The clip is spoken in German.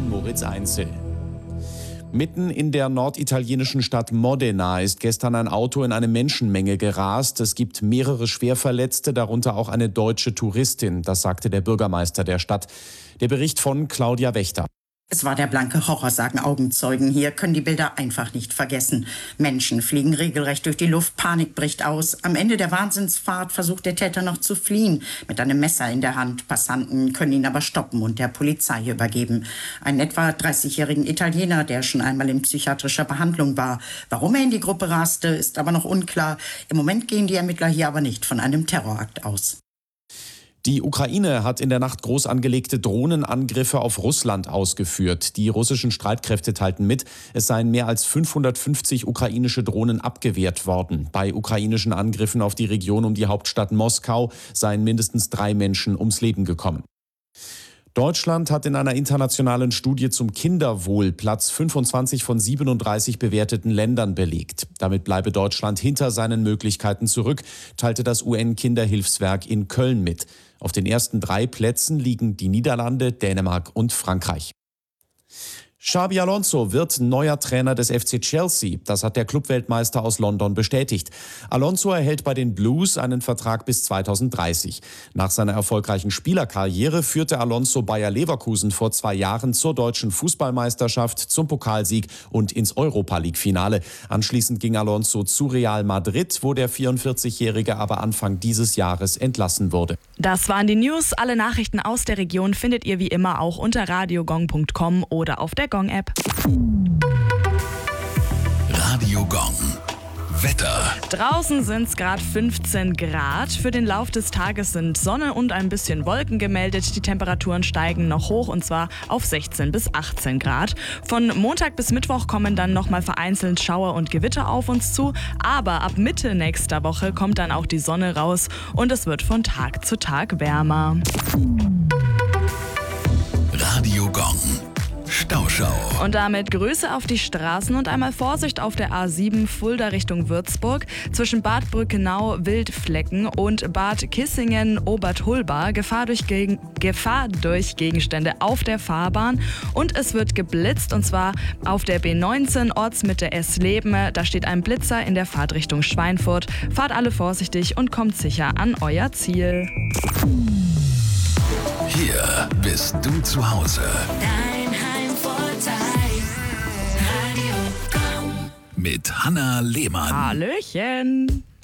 Moritz Einzel. Mitten in der norditalienischen Stadt Modena ist gestern ein Auto in eine Menschenmenge gerast. Es gibt mehrere Schwerverletzte, darunter auch eine deutsche Touristin. Das sagte der Bürgermeister der Stadt. Der Bericht von Claudia Wächter. Es war der blanke Horror, sagen Augenzeugen. Hier können die Bilder einfach nicht vergessen. Menschen fliegen regelrecht durch die Luft, Panik bricht aus. Am Ende der Wahnsinnsfahrt versucht der Täter noch zu fliehen, mit einem Messer in der Hand. Passanten können ihn aber stoppen und der Polizei übergeben. Einen etwa 30-jährigen Italiener, der schon einmal in psychiatrischer Behandlung war. Warum er in die Gruppe raste, ist aber noch unklar. Im Moment gehen die Ermittler hier aber nicht von einem Terrorakt aus. Die Ukraine hat in der Nacht groß angelegte Drohnenangriffe auf Russland ausgeführt. Die russischen Streitkräfte teilten mit, es seien mehr als 550 ukrainische Drohnen abgewehrt worden. Bei ukrainischen Angriffen auf die Region um die Hauptstadt Moskau seien mindestens 3 Menschen ums Leben gekommen. Deutschland hat in einer internationalen Studie zum Kinderwohl Platz 25 von 37 bewerteten Ländern belegt. Damit bleibe Deutschland hinter seinen Möglichkeiten zurück, teilte das UN-Kinderhilfswerk in Köln mit. Auf den ersten 3 Plätzen liegen die Niederlande, Dänemark und Frankreich. Xabi Alonso wird neuer Trainer des FC Chelsea. Das hat der Clubweltmeister aus London bestätigt. Alonso erhält bei den Blues einen Vertrag bis 2030. Nach seiner erfolgreichen Spielerkarriere führte Alonso Bayer Leverkusen vor 2 Jahren zur deutschen Fußballmeisterschaft, zum Pokalsieg und ins Europa-League-Finale. Anschließend ging Alonso zu Real Madrid, wo der 44-Jährige aber Anfang dieses Jahres entlassen wurde. Das waren die News. Alle Nachrichten aus der Region findet ihr wie immer auch unter radiogong.com oder auf der Gong-App. Radio Gong. Wetter. Draußen sind es gerade 15 Grad. Für den Lauf des Tages sind Sonne und ein bisschen Wolken gemeldet. Die Temperaturen steigen noch hoch und zwar auf 16 bis 18 Grad. Von Montag bis Mittwoch kommen dann nochmal vereinzelt Schauer und Gewitter auf uns zu. Aber ab Mitte nächster Woche kommt dann auch die Sonne raus und es wird von Tag zu Tag wärmer. Radio Gong. Stauschau. Und damit Grüße auf die Straßen und einmal Vorsicht auf der A7 Fulda Richtung Würzburg. Zwischen Bad Brückenau, Wildflecken und Bad Kissingen, Obertulba. Gefahr durch Gegenstände auf der Fahrbahn. Und es wird geblitzt und zwar auf der B19 Ortsmitte Essleben. Da steht ein Blitzer in der Fahrtrichtung Schweinfurt. Fahrt alle vorsichtig und kommt sicher an euer Ziel. Hier bist du zu Hause. Mit Hanna Lehmann. Hallöchen.